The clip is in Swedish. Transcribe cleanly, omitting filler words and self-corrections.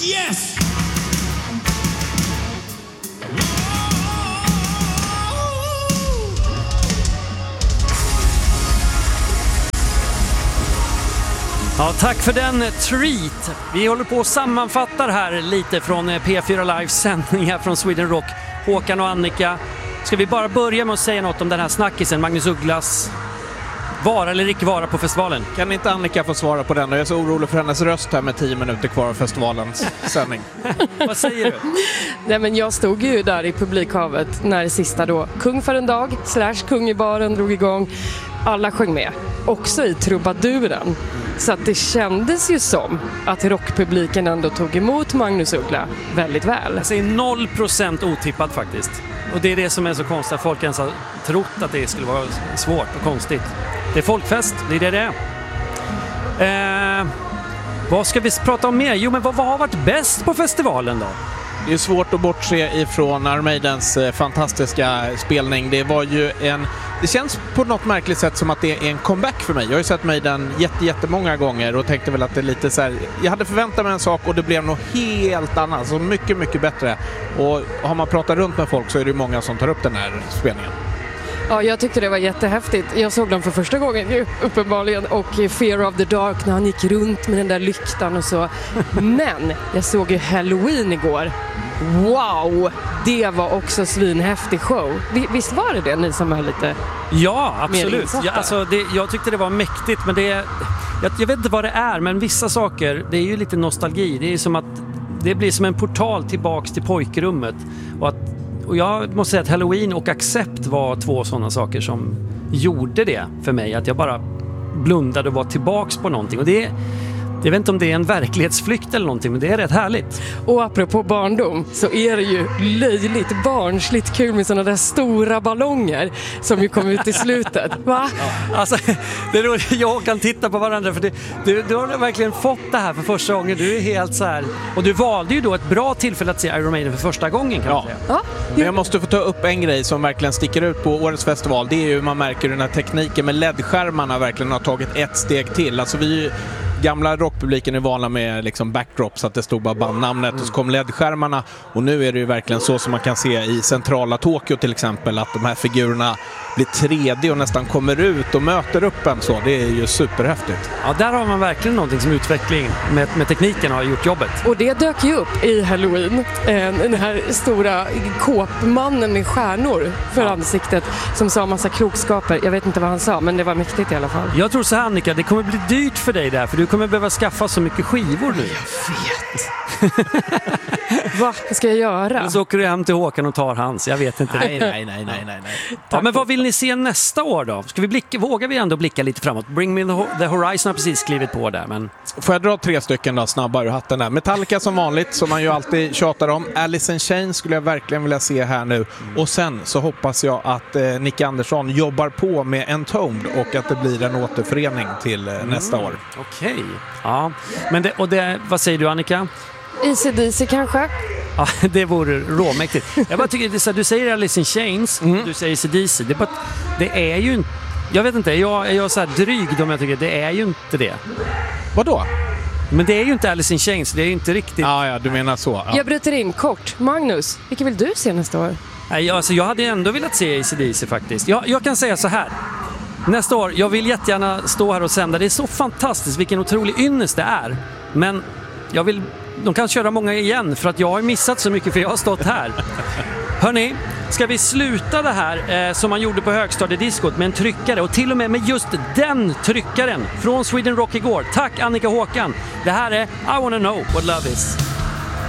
Yes! Ja, tack för den treat. Vi håller på att sammanfatta här lite från P4 Lives sändningar från Sweden Rock. Håkan och Annika, ska vi bara börja med att säga något om den här snackisen, Magnus Ugglas vara eller icke vara på festivalen? Kan inte Annika få svara på den? Jag är så orolig för hennes röst här med 10 minuter kvar av festivalens sändning. Vad säger du? Nej, men jag stod ju där i publikhavet när det sista då Kung för en dag / Kung i baren drog igång. Alla sjöng med, också i trubaduren. Så att det kändes ju som att rockpubliken ändå tog emot Magnus Uggla väldigt väl. Jag säger 0% otippat faktiskt. Och det är det som är så konstigt, att folk ens har trott att det skulle vara svårt och konstigt. Det är folkfest, det är det är. Vad ska vi prata om mer? Jo, men vad har varit bäst på festivalen då? Det är svårt att bortse ifrån Iron Maidens fantastiska spelning. Det var ju det känns på något märkligt sätt som att det är en comeback för mig. Jag har ju sett Maiden jättemånga gånger och tänkte väl att det är lite så här. Jag hade förväntat mig en sak och det blev något helt annat. Så mycket bättre. Och har man pratat runt med folk så är det många som tar upp den här spelningen. Ja, jag tyckte det var jättehäftigt. Jag såg dem för första gången uppenbarligen, och Fear of the Dark när han gick runt med den där lyktan och så. Men jag såg ju Halloween igår. Wow! Det var också svinhäftig show. Visst var det ni som är lite... Ja, absolut. Jag tyckte det var mäktigt, men jag vet inte vad det är, men vissa saker, det är ju lite nostalgi. Det är som att det blir som en portal tillbaks till pojkrummet. Och jag måste säga att Halloween och Accept var 2 sådana saker som gjorde det för mig. Att jag bara blundade och var tillbaks på någonting. Och jag vet inte om det är en verklighetsflykt eller någonting, men det är rätt härligt. Och apropå barndom så är det ju löjligt barnsligt kul med sådana där stora ballonger som ju kom ut i slutet. Va? Ja, alltså, det är roligt. Jag kan titta på varandra, för du har verkligen fått det här för första gången. Du är helt så här. Och du valde ju då ett bra tillfälle att se Iron Maiden för första gången, kan man säga. Ja. Men jag måste få ta upp en grej som verkligen sticker ut på årets festival. Det är ju, man märker den här tekniken med LED-skärmarna verkligen har tagit ett steg till. Alltså gamla rockpubliken är vana med liksom backdrops, att det stod bara bandnamnet och så kom LED-skärmarna, och nu är det ju verkligen så som man kan se i centrala Tokyo till exempel, att de här figurerna blir 3D och nästan kommer ut och möter upp en så. Det är ju superhäftigt. Ja, där har man verkligen någonting som utveckling med tekniken har gjort jobbet. Och det dök ju upp i Halloween. Den här stora kåpmannen med stjärnor för ansiktet som sa en massa klokskaper. Jag vet inte vad han sa, men det var mäktigt i alla fall. Jag tror så här, Annika, det kommer bli dyrt för dig där, för du kommer behöva skaffa så mycket skivor nu. Jag vet. Vad ska jag göra? Eller så åker du hem till Håkan och tar hans. Jag vet inte. Nej. Ja, men vad vill ni se nästa år då? Vågar vi ändå blicka lite framåt? Bring Me The Horizon har precis skrivit på där. Men... Får jag dra 3 stycken då, snabbare ur hatten där? Metallica som vanligt, som man ju alltid tjatar om. Alice in Chains skulle jag verkligen vilja se här nu. Och sen så hoppas jag att Nick Andersson jobbar på med Entombed och att det blir en återförening till nästa år. Okej. Ja. Men vad säger du, Annika? AC/DC kanske? Ja, det vore råmäktigt. Jag bara tycker, du säger Alice in Chains, du säger AC/DC. Det är ju inte... Jag vet inte, jag är så här dryg om jag tycker det är ju inte det. Vadå? Men det är ju inte Alice in Chains, det är ju inte riktigt... Ja, du menar så. Ja. Jag bryter in kort. Magnus, vilka vill du se nästa år? Nej, alltså jag hade ändå velat se AC/DC faktiskt. Jag kan säga så här. Nästa år, jag vill jättegärna stå här och sända. Det är så fantastiskt, vilken otrolig ynnest det är. Men de kan köra många igen, för att jag har missat så mycket, för jag har stått här. Hörrni, ska vi sluta det här som man gjorde på högstadiediskot med en tryckare, och till och med med just den tryckaren från Sweden Rock igår. Tack Annika Håkan. Det här är I Wanna Know What Love Is.